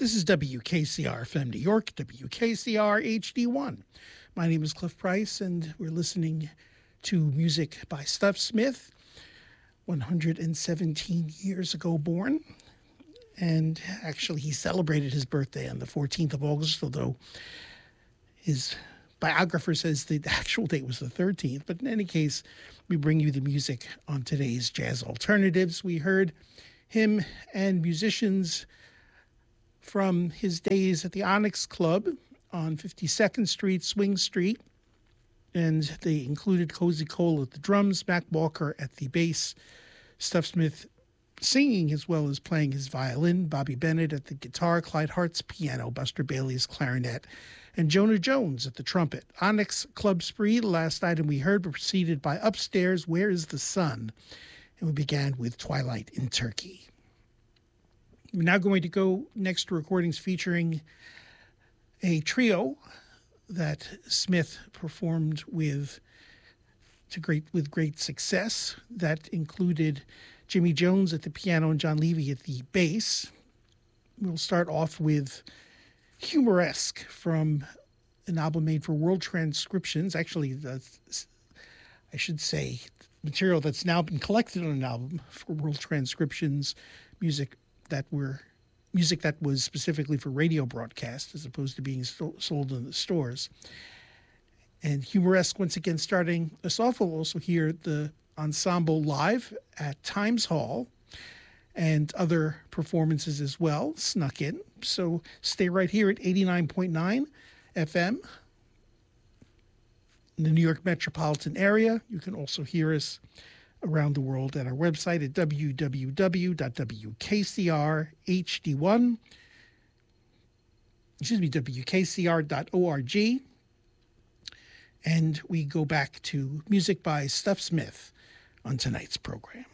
This is WKCR FM New York, WKCR HD1. My name is Cliff Price, and we're listening to music by Stuff Smith, 117 years ago born. And actually, he celebrated his birthday on the 14th of August, although his biographer says the actual date was the 13th. But in any case, we bring you the music on today's Jazz Alternatives. We heard him and musicians from his days at the Onyx Club on 52nd Street, Swing Street. And they included Cozy Cole at the drums, Mac Walker at the bass, Stuff Smith singing as well as playing his violin, Bobby Bennett at the guitar, Clyde Hart's piano, Buster Bailey's clarinet, and Jonah Jones at the trumpet. Onyx Club Spree, the last item we heard, were preceded by Upstairs, Where is the Sun? And we began with Twilight in Turkey. We're now going to go next to recordings featuring a trio that Smith performed with great success. That included Jimmy Jones at the piano and John Levy at the bass. We'll start off with Humoresque from an album made for World Transcriptions. Actually, I should say material that's now been collected on an album for World Transcriptions, music that was specifically for radio broadcast as opposed to being sold in the stores. And Humoresque, once again, starting us off, we'll also hear the ensemble live at Times Hall and other performances as well snuck in. So stay right here at 89.9 FM in the New York metropolitan area. You can also hear us around the world at our website at www.wkcr.org. And we go back to music by Stuff Smith on tonight's program.